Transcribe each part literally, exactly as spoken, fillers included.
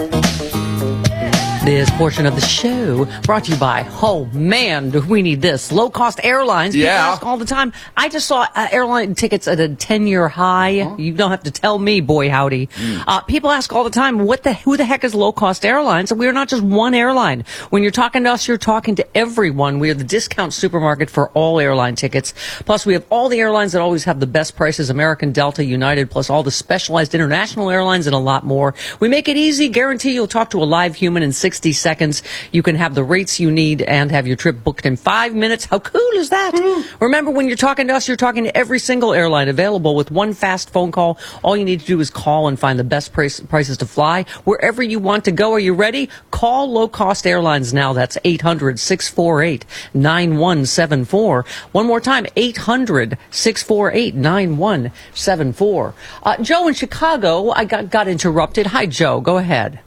This portion of the show brought to you by, oh man, do we need this, low-cost airlines. People Yeah. ask all the time. I just saw uh, airline tickets at a ten-year high. Huh? You don't have to tell me, boy howdy. Mm. Uh, people ask all the time, what the, who the heck is low-cost airlines? And we're not just one airline. When you're talking to us, you're talking to everyone. We are the discount supermarket for all airline tickets. Plus, we have all the airlines that always have the best prices, American, Delta, United, plus all the specialized international airlines and a lot more. We make it easy, guarantee you'll talk to a live human in sixty seconds. You can have the rates you need and have your trip booked in five minutes. How cool is that? Mm. Remember, when you're talking to us, you're talking to every single airline available with one fast phone call. All you need to do is call and find the best price, prices to fly wherever you want to go. Are you ready? Call Low Cost Airlines now. That's eight hundred, six four eight, nine one seven four. One more time, eight hundred, six four eight, nine one seven four. Uh, Joe in Chicago, I got, got interrupted. Hi, Joe. Go ahead.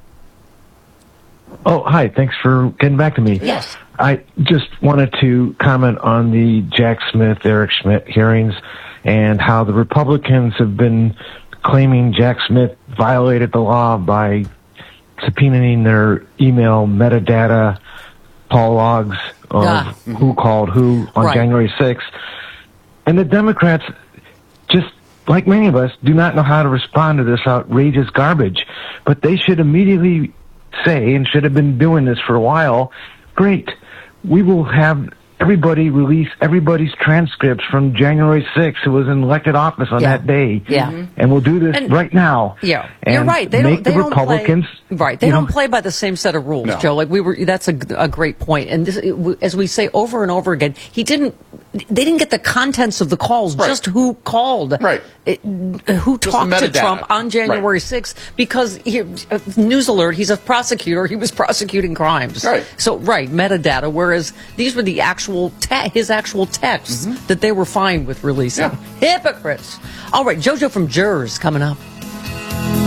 Oh, hi. Thanks for getting back to me. Yes. I just wanted to comment on the Jack Smith, Eric Schmidt hearings and how the Republicans have been claiming Jack Smith violated the law by subpoenaing their email metadata, call logs of Yeah. who called who on Right. January sixth. And the Democrats, just like many of us, do not know how to respond to this outrageous garbage. But they should immediately say, and should have been doing this for a while, great, we will have everybody release everybody's transcripts from January sixth who was in elected office on Yeah. that day. Yeah. And we'll do this And- right now. Yeah, and you're right. They make don't. They the Republicans, don't play, right. They you don't know, play by the same set of rules, No. Joe. Like we were. That's a, a great point. And this, as we say over and over again, he didn't. They didn't get the contents of the calls, Right. just who called, Right. It, who Just talked the to metadata. Trump on January sixth. Because he, uh, news alert, he's a prosecutor. He was prosecuting crimes. Right. So right, metadata. Whereas these were the actual te- his actual texts Mm-hmm. that they were fine with releasing. Yeah. Hypocrites. All right, JoJo from Jers coming up.